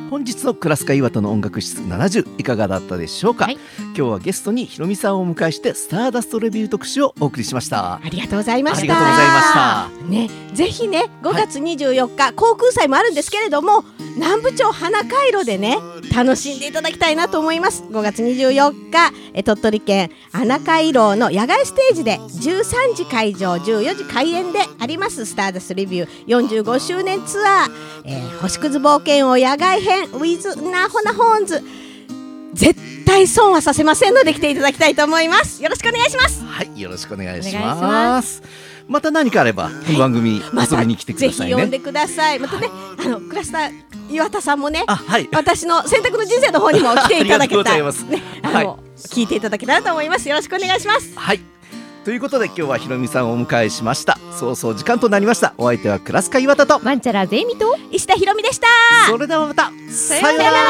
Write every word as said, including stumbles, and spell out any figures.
本日のクラスカ岩田の音楽室ななじゅういかがだったでしょうか、はい、今日はゲストにひろみさんをお迎えしてスターダストレビュー特集をお送りしました。 ありがとうございました。 ありがとうございました、 ね、ぜひねごがつにじゅうよっか、はい、航空祭もあるんですけれども南部町花回路でね楽しんでいただきたいなと思います。ごがつにじゅうよっかえ鳥取県花回路の野外ステージでじゅうさんじ開場じゅうよじ開演でありますスターダストレビューよんじゅうごしゅうねんツアー、えー、星屑冒険王野外編 with ナホナホーンズ、絶対損はさせませんので来ていただきたいと思います。よろしくお願いします。 はい、よろしくお願いします。また何かあればこの番組遊びに来てくださいね。 ぜひ呼んでください。またね、はい、あのクラスター岩田さんもね、 はい、 私の選択の人生の方にも来ていただけたら、ね、あの、 はい、 聞いていただけたらと思います。よろしくお願いします。 はい、ということで今日はひろみさんをお迎えしました。そうそう時間となりました。お相手はクラスカ岩田とマンチャラゼイミと石田ひろみでした。 それではまたさようなら。